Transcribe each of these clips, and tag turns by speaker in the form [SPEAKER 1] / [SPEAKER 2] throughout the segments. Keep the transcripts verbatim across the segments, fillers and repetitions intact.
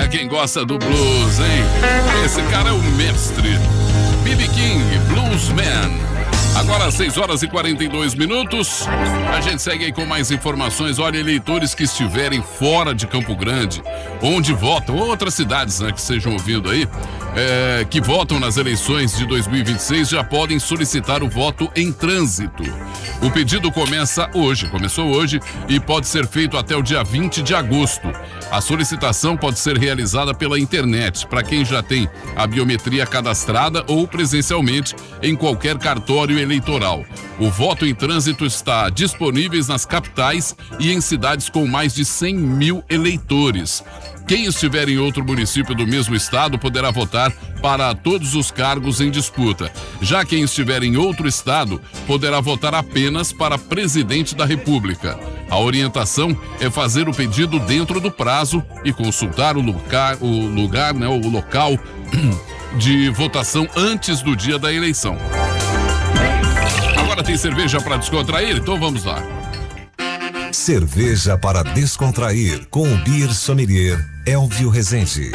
[SPEAKER 1] quem gosta do blues, hein? Esse cara é o mestre. B B King, Bluesman. Agora, seis horas e quarenta e dois minutos. A gente segue aí com mais informações. Olha, eleitores que estiverem fora de Campo Grande, onde votam, ou outras cidades, né, que estejam ouvindo aí, é, que votam nas eleições de dois mil e vinte e seis, já podem solicitar o voto em trânsito. O pedido começa hoje, começou hoje e pode ser feito até o dia vinte de agosto. A solicitação pode ser realizada pela internet, para quem já tem a biometria cadastrada ou presencialmente em qualquer cartório eleitoral. O voto em trânsito está disponível nas capitais e em cidades com mais de cem mil eleitores. Quem estiver em outro município do mesmo estado poderá votar para todos os cargos em disputa. Já quem estiver em outro estado poderá votar apenas para presidente da República. A orientação é fazer o pedido dentro do prazo e consultar o lugar, o lugar, né, o local de votação antes do dia da eleição. Agora tem cerveja para descontrair? Então vamos lá.
[SPEAKER 2] Cerveja para descontrair com o Beer Sommelier Elvio Rezende.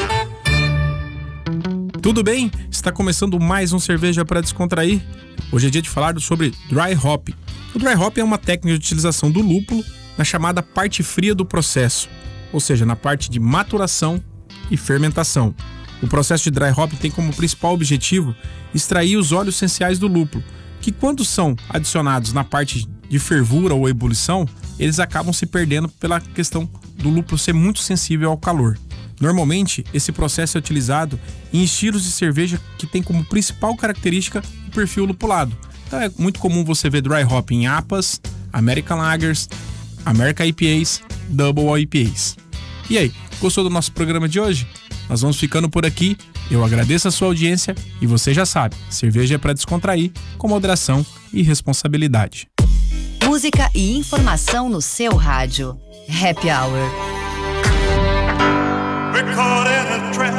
[SPEAKER 3] Tudo bem? Está começando mais um Cerveja para Descontrair. Hoje é dia de falar sobre Dry Hop. O Dry Hop é uma técnica de utilização do lúpulo na chamada parte fria do processo, ou seja, na parte de maturação e fermentação. O processo de Dry Hop tem como principal objetivo extrair os óleos essenciais do lúpulo, que quando são adicionados na parte de fervura ou ebulição, eles acabam se perdendo pela questão do lúpulo ser muito sensível ao calor. Normalmente, esse processo é utilizado em estilos de cerveja que tem como principal característica o perfil lupulado. Então é muito comum você ver Dry Hop em A P As, American Lagers, American I P As, Double I P As. E aí, gostou do nosso programa de hoje? Nós vamos ficando por aqui. Eu agradeço a sua audiência e você já sabe, cerveja é para descontrair, com moderação e responsabilidade.
[SPEAKER 4] Música e informação no seu rádio. Happy Hour.